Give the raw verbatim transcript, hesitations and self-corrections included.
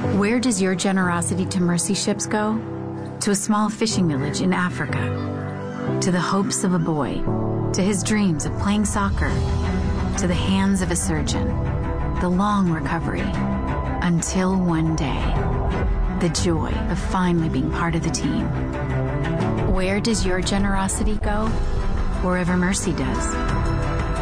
Where does your generosity to mercy ships go? To a small fishing village in Africa. To the hopes of a boy. To his dreams of playing soccer. To the hands of a surgeon. The long recovery. Until one day. The joy of finally being part of the team. Where does your generosity go? Wherever mercy does.